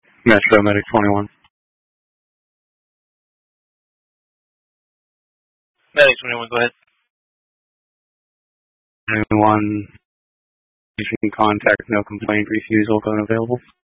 Metro Medic 21. Medic 21, go ahead. 21, contact, no complaint, refusal, phone available.